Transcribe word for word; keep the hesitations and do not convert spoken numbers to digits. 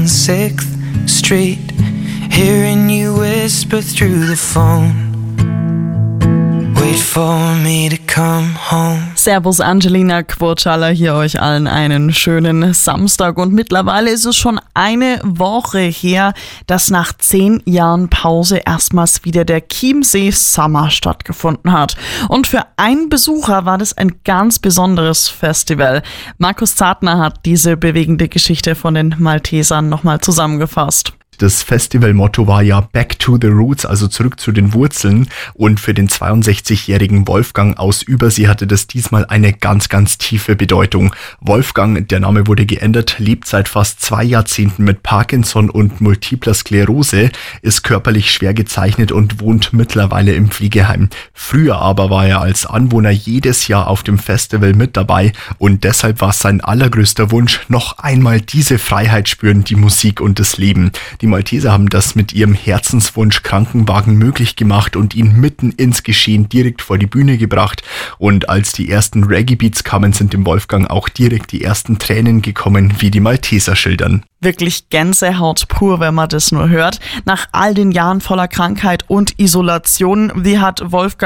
sixth Street, hearing you whisper through the phone. Wait for me to come home. Servus Angelina Quurtschaller, hier euch allen einen schönen Samstag. Und mittlerweile ist es schon eine Woche her, dass nach zehn Jahren Pause erstmals wieder der Chiemsee Summer stattgefunden hat. Und für einen Besucher war das ein ganz besonderes Festival. Markus Zartner hat diese bewegende Geschichte von den Maltesern nochmal zusammengefasst. Das Festivalmotto war ja Back to the Roots, also zurück zu den Wurzeln. Und für den zweiundsechzigjährigen Wolfgang aus Übersee hatte das diesmal eine ganz, ganz tiefe Bedeutung. Wolfgang, der Name wurde geändert, lebt seit fast zwei Jahrzehnten mit Parkinson und multipler Sklerose, ist körperlich schwer gezeichnet und wohnt mittlerweile im Pflegeheim. Früher aber war er als Anwohner jedes Jahr auf dem Festival mit dabei und deshalb war sein allergrößter Wunsch, noch einmal diese Freiheit spüren, die Musik und das Leben. Die Malteser haben das mit ihrem Herzenswunsch Krankenwagen möglich gemacht und ihn mitten ins Geschehen direkt vor die Bühne gebracht. Und als die ersten Reggae-Beats kamen, sind dem Wolfgang auch direkt die ersten Tränen gekommen, wie die Malteser schildern. Wirklich Gänsehaut pur, wenn man das nur hört. Nach all den Jahren voller Krankheit und Isolation, wie hat Wolfgang